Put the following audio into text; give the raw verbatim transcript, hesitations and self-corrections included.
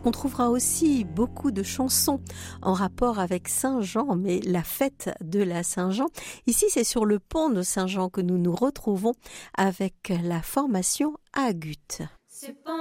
On trouvera aussi beaucoup de chansons en rapport avec Saint-Jean, mais la fête de la Saint-Jean. Ici, c'est sur le pont de Saint-Jean que nous nous retrouvons avec la formation Agut.